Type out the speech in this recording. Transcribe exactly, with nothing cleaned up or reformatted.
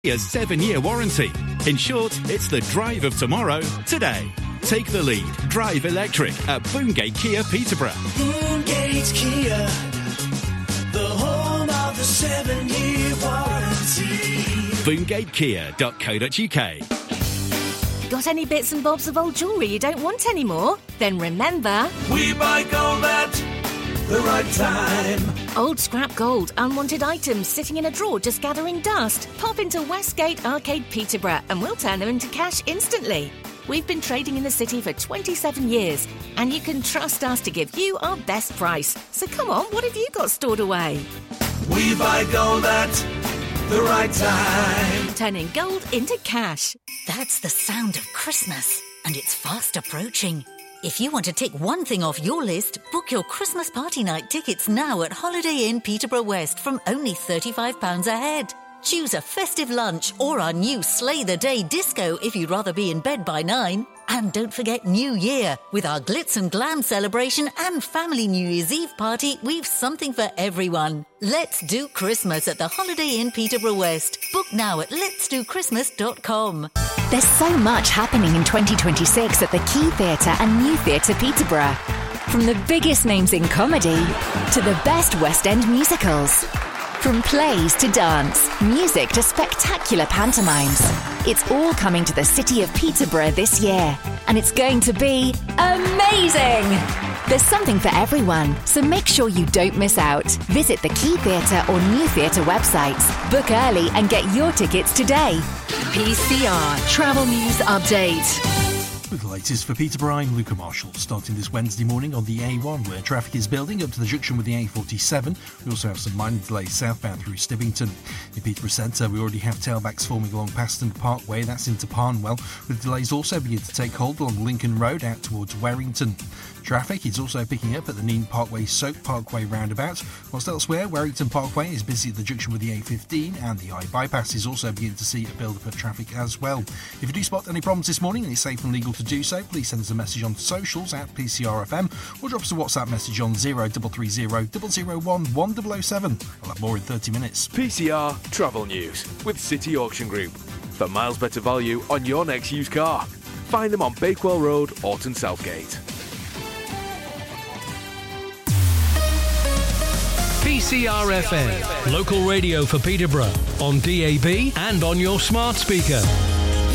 A seven-year warranty. In short, it's the drive of tomorrow, today. Take the lead. Drive electric at Boongate Kia Peterborough. Boongate Kia, the home of the seven-year warranty. boongate kia dot co dot uk. Got any bits and bobs of old jewellery you don't want anymore? Then remember... We buy gold at the right time. Old scrap gold, unwanted items sitting in a drawer just gathering dust. Pop into Westgate Arcade Peterborough and we'll turn them into cash instantly. We've been trading in the city for twenty-seven years and you can trust us to give you our best price. So come on, what have you got stored away? We buy gold at the right time. Turning gold into cash. That's the sound of Christmas, and it's fast approaching. If you want to tick one thing off your list, book your Christmas party night tickets now at Holiday Inn Peterborough West from only thirty-five pounds a head. Choose a festive lunch or our new Slay the Day disco if you'd rather be in bed by nine. And don't forget New Year. With our glitz and glam celebration and family New Year's Eve party, we've something for everyone. Let's do Christmas at the Holiday Inn Peterborough West. Book now at lets do christmas dot com. There's so much happening in twenty twenty-six at the Key Theatre and New Theatre Peterborough. From the biggest names in comedy to the best West End musicals. From plays to dance, music to spectacular pantomimes. It's all coming to the city of Peterborough this year. And it's going to be amazing! There's something for everyone, so make sure you don't miss out. Visit the Key Theatre or New Theatre websites. Book early and get your tickets today. P C R Travel News Update. With the latest for Peterborough, I'm Luca Marshall. Starting this Wednesday morning on the A one, where traffic is building up to the junction with the A forty-seven. We also have some minor delays southbound through Stibbington. In Peterborough Centre, we already have tailbacks forming along Paston Parkway, that's into Parnwell, with delays also beginning to take hold along Lincoln Road out towards Warrington. Traffic is also picking up at the Neen Parkway Soak Parkway roundabout, whilst elsewhere Warrington Parkway is busy at the junction with the A fifteen, and the I bypass is also beginning to see a build-up of traffic as well. If you do spot any problems this morning and it's safe and legal to do so, please send us a message on socials at P C R F M or drop us a WhatsApp message on zero three three zero, zero zero one, one zero zero seven. I'll have more in thirty minutes. P C R Travel News with City Auction Group. For miles better value on your next used car. Find them on Bakewell Road, Orton Southgate. P C R F M, local radio for Peterborough, on D A B and on your smart speaker.